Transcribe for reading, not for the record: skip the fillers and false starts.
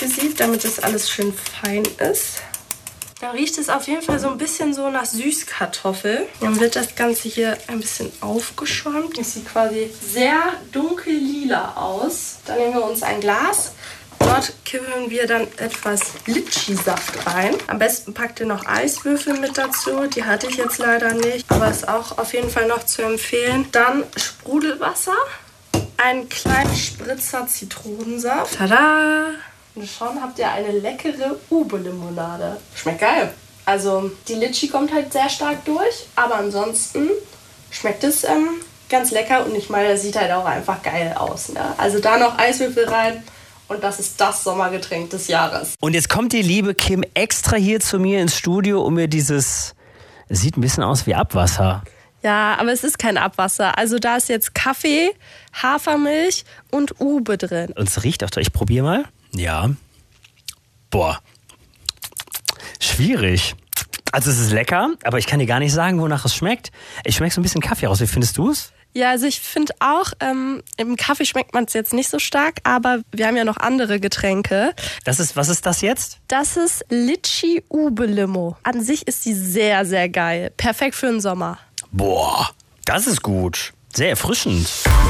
durchgesiebt, damit das alles schön fein ist. Dann riecht es auf jeden Fall so ein bisschen so nach Süßkartoffel. Dann wird das Ganze hier ein bisschen aufgeschäumt. Das sieht quasi sehr dunkel lila aus. Dann nehmen wir uns ein Glas. Dort kippen wir dann etwas Litschi-Saft rein. Am besten packt ihr noch Eiswürfel mit dazu. Die hatte ich jetzt leider nicht, aber ist auch auf jeden Fall noch zu empfehlen. Dann Sprudelwasser, einen kleinen Spritzer Zitronensaft. Tada! Und schon habt ihr eine leckere Ube-Limonade. Schmeckt geil. Also die Litschi kommt halt sehr stark durch, aber ansonsten schmeckt es ganz lecker und ich meine, das sieht halt auch einfach geil aus. Ne? Also da noch Eiswürfel rein. Und das ist das Sommergetränk des Jahres. Und jetzt kommt die liebe Kim extra hier zu mir ins Studio, um mir dieses... Es sieht ein bisschen aus wie Abwasser. Ja, aber es ist kein Abwasser. Also da ist jetzt Kaffee, Hafermilch und Ube drin. Und es riecht auch toll. Ich probiere mal. Ja. Boah. Schwierig. Also es ist lecker, aber ich kann dir gar nicht sagen, wonach es schmeckt. Ich schmecke so ein bisschen Kaffee raus. Wie findest du es? Ja, also ich finde auch, im Kaffee schmeckt man es jetzt nicht so stark, aber wir haben ja noch andere Getränke. Was ist das jetzt? Das ist Litschi Ube Limo. An sich ist die sehr, sehr geil. Perfekt für den Sommer. Boah, das ist gut. Sehr erfrischend.